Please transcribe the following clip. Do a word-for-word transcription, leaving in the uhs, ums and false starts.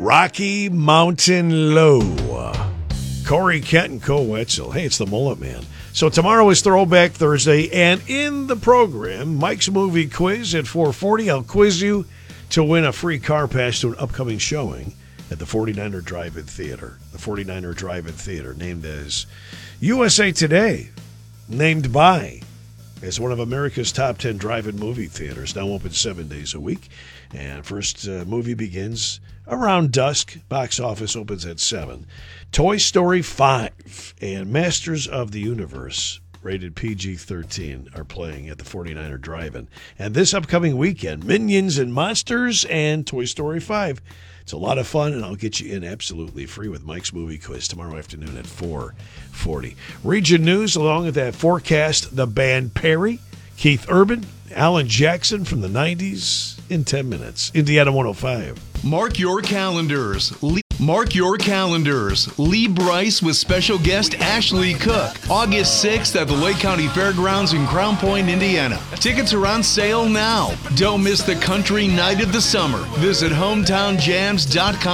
Rocky Mountain Low. Corey Kent and Cole Wetzel. Hey, it's the Mullet Man. So tomorrow is Throwback Thursday, and in the program, Mike's Movie Quiz at four forty. I'll quiz you to win a free car pass to an upcoming showing at the forty-niner Drive-In Theater. The forty-niner Drive-In Theater, named as U S A Today, named by as one of America's top ten drive-in movie theaters, now open seven days a week. And first uh, movie begins around dusk. Box office opens at seven. Toy Story five and Masters of the Universe, rated P G thirteen, are playing at the forty-niner Drive-In. And this upcoming weekend, Minions and Monsters and Toy Story five. It's a lot of fun, and I'll get you in absolutely free with Mike's Movie Quiz tomorrow afternoon at four forty. Region News, along with that forecast, the band Perry, Keith Urban, Alan Jackson from the nineties in ten minutes. Indiana one oh five. Mark your calendars. Lee, mark your calendars. Lee Bryce with special guest Ashley Cook. August sixth at the Lake County Fairgrounds in Crown Point, Indiana. Tickets are on sale now. Don't miss the country night of the summer. Visit hometown jams dot com.